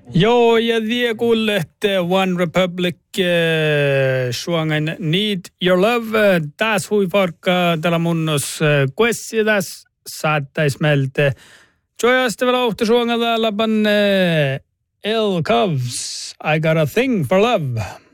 Joo, ja vie kuulette One Republic suongen Need Your Love. Taas hui farkka tällä munnos kuessi täs saattais meiltä. Joyasta vielä ohti suongen täällä panne El Cubs. I got a thing for love.